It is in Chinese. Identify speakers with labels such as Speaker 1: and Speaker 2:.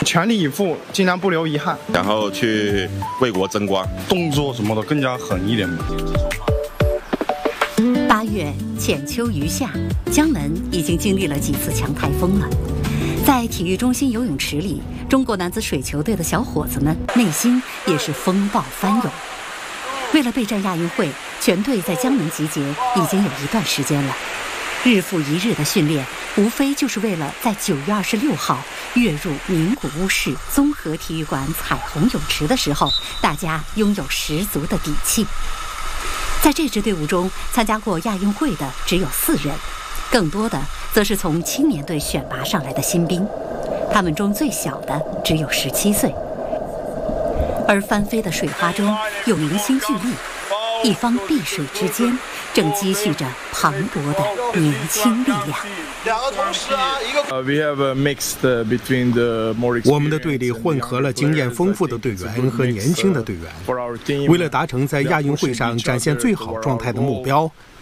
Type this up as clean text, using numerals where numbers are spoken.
Speaker 1: 全力以赴，尽量不留遗憾，
Speaker 2: 然后去为国争光，
Speaker 3: 动作什么的更加狠一点。
Speaker 4: 8月浅秋余夏，江门已经经历了几次强台风了。在体育中心游泳池里，中国男子水球队的小伙子们内心也是风暴翻涌。为了备战亚运会，全队在江门集结已经有一段时间了。日复一日的训练，无非就是为了在9月26号跃入名古屋市综合体育馆彩虹泳池的时候，大家拥有十足的底气。在这支队伍中，参加过亚运会的只有4人，更多的则是从青年队选拔上来的新兵，他们中最小的只有17岁。而翻飞的水花中有明星聚力，一方碧水之间正积蓄着磅礴的年轻力量。
Speaker 5: 我们的队里混合了经验丰富的队员和年轻的队员。为了达成在亚运会上展现最好状态的目标，